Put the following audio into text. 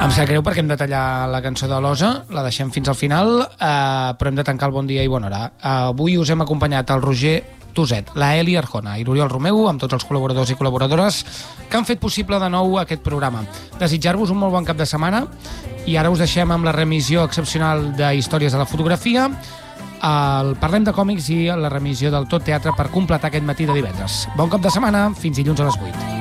Em sap greu perquè hem de tallar la cançó de l'Osa, la deixem fins al final, però hem de tancar el Bon Dia i Bona Hora. Avui us hem acompanyat el Roger Tuset, la Eli Arjona i l'Oriol Romeu, amb tots els col·laboradors i col·laboradores que han fet possible de nou aquest programa. Desitjar-vos un molt bon cap de setmana i ara us deixem amb la remissió excepcional de Històries de la Fotografia, el Parlem de Còmics i la remissió del Tot Teatre per completar aquest matí de divendres. Bon cap de setmana, fins dilluns a les 8.